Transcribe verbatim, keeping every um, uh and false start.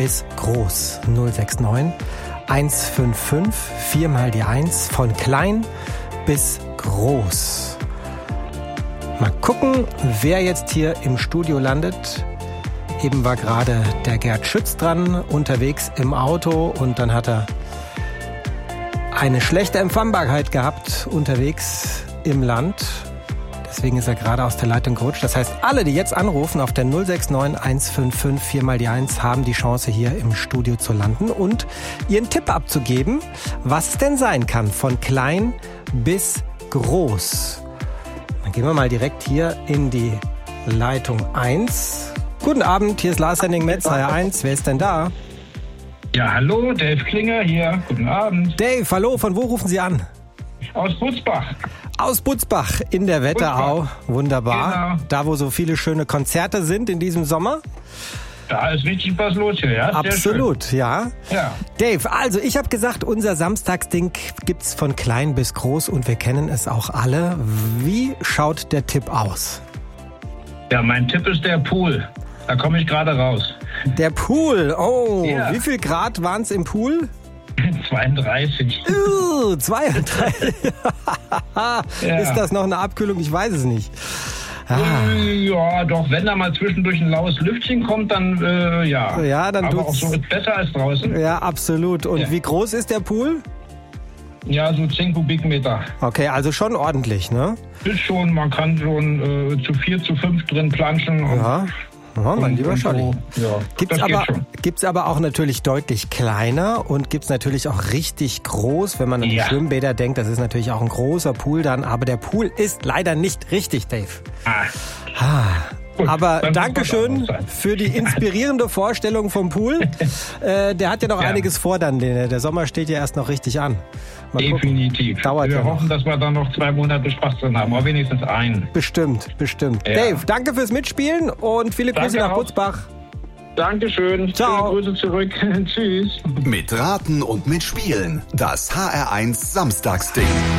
bis groß. null sechs neun eins fünf fünf, vier mal die eins, von klein bis groß. Mal gucken, wer jetzt hier im Studio landet. Eben war gerade der Gerd Schütz dran, unterwegs im Auto, und dann hat er eine schlechte Empfangbarkeit gehabt unterwegs im Land. Deswegen ist er gerade aus der Leitung gerutscht. Das heißt, alle, die jetzt anrufen auf der null sechs neun eins fünf fünf, vier mal die eins, haben die Chance, hier im Studio zu landen und ihren Tipp abzugeben, was es denn sein kann, von klein bis groß. Dann gehen wir mal direkt hier in die Leitung eins. Guten Abend, hier ist Lars Henning Metz, H R eins. Wer ist denn da? Ja, hallo, Dave Klinger hier. Guten Abend. Dave, hallo, von wo rufen Sie an? Aus Butzbach. Aus Butzbach in der Wetterau. Butzbach. Wunderbar. Genau. Da, wo so viele schöne Konzerte sind in diesem Sommer. Da ist richtig was los hier, ja? Sehr Absolut, schön. ja. Ja. Dave, also ich habe gesagt, unser Samstagsding gibt's von klein bis groß und wir kennen es auch alle. Wie schaut der Tipp aus? Ja, mein Tipp ist der Pool. Da komme ich gerade raus. Der Pool, oh, Ja. Wie viel Grad waren es im Pool? zweiunddreißig. Uh, zweiunddreißig. Ja. Ist das noch eine Abkühlung? Ich weiß es nicht. Ah. Ja, doch, wenn da mal zwischendurch ein laues Lüftchen kommt, dann äh, ja. Ja, dann Aber auch tut's. so ist besser als draußen. Ja, absolut. Und Ja. wie groß ist der Pool? Ja, so zehn Kubikmeter. Okay, also schon ordentlich, ne? Ist schon, man kann schon äh, zu vier, zu fünf drin planschen. Und, Ja, ja mein lieber und Scholli. so. Ja, Gibt's das aber, geht schon. gibt's aber auch natürlich deutlich kleiner und gibt's natürlich auch richtig groß, wenn man an die Ja. Schwimmbäder denkt. Das ist natürlich auch ein großer Pool dann, aber der Pool ist leider nicht richtig, Dave. Ah. Ah. Gut, Aber dann muss Dankeschön was anderes sein. für die inspirierende Vorstellung vom Pool. äh, der hat ja noch Ja. einiges vor dann. Der, der Sommer steht ja erst noch richtig an. Mal gucken. Definitiv. Dauert Wir ja noch. hoffen, dass wir dann noch zwei Monate Spaß drin haben, aber wenigstens einen. Bestimmt, bestimmt. Ja. Dave, danke fürs Mitspielen und viele Grüße Danke nach auch. Butzbach. Dankeschön. Ciao. Schöne Grüße zurück. Tschüss. Mit Raten und mit Spielen. Das H R eins Samstagsding.